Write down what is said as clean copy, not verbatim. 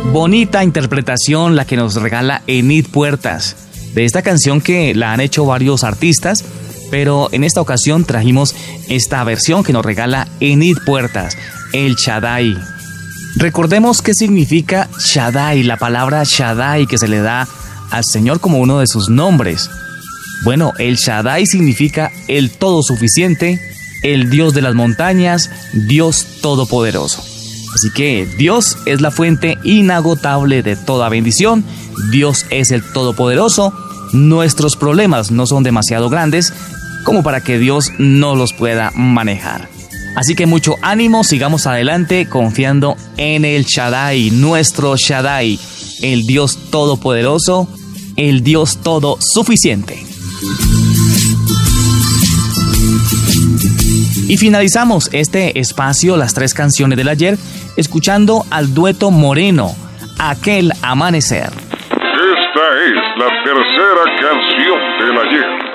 Bonita interpretación la que nos regala Enid Puertas de esta canción, que la han hecho varios artistas, pero en esta ocasión trajimos esta versión que nos regala Enid Puertas, El Shaddai. Recordemos qué significa Shaddai, la palabra Shaddai que se le da al Señor como uno de sus nombres. Bueno, el Shaddai significa el todo suficiente, el Dios de las montañas, Dios todopoderoso. Así que Dios es la fuente inagotable de toda bendición, Dios es el todopoderoso, nuestros problemas no son demasiado grandes como para que Dios no los pueda manejar. Así que mucho ánimo, sigamos adelante confiando en el Shaddai, nuestro Shaddai, el Dios todopoderoso, el Dios todo suficiente. Y finalizamos este espacio, las 3 canciones del ayer, escuchando al dueto Moreno, Aquel Amanecer. Esta es la tercera canción del ayer.